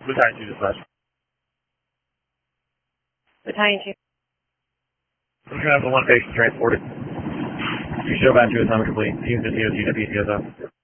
Battalion 2 dispatch. Battalion 2. We're going to have the one patient transported. You show back to assignment complete. Teams and DOT deputy goes up.